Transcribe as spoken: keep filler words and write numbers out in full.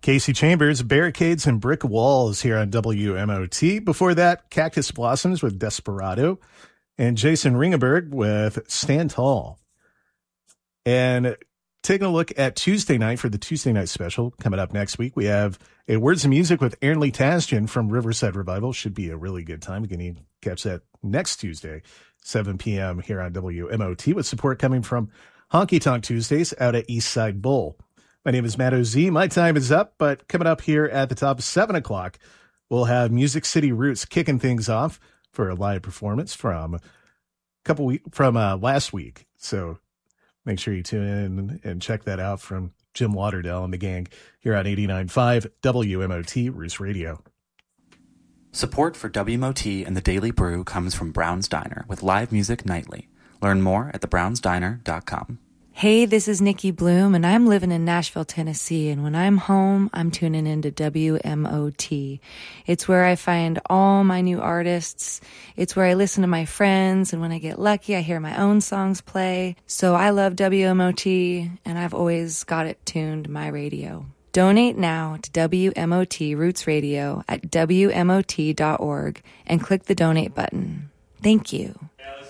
Casey Chambers, Barricades and Brick Walls here on W M O T. Before that, Cactus Blossoms with Desperado. And Jason Ringenberg with Stand Tall. And taking a look at Tuesday night for the Tuesday night special coming up next week, we have a Words of Music with Aaron Lee Tasjan from Riverside Revival. Should be a really good time. You can catch that next Tuesday, seven p.m. here on W M O T, with support coming from Honky Tonk Tuesdays out at Eastside Bowl. My name is Matt O Z. My time is up, but coming up here at the top of seven o'clock, we'll have Music City Roots kicking things off for a live performance from a couple week from uh, last week. So make sure you tune in and check that out from Jim Lauderdale and the gang here on eighty-nine point five W M O T Roots Radio. Support for W M O T and the Daily Brew comes from Brown's Diner with live music nightly. Learn more at the browns diner dot com. Hey, this is Nikki Bloom, and I'm living in Nashville, Tennessee, and when I'm home, I'm tuning into W M O T. It's where I find all my new artists. It's where I listen to my friends, and when I get lucky, I hear my own songs play. So I love W M O T, and I've always got it tuned to my radio. Donate now to W M O T Roots Radio at W M O T dot org and click the donate button. Thank you.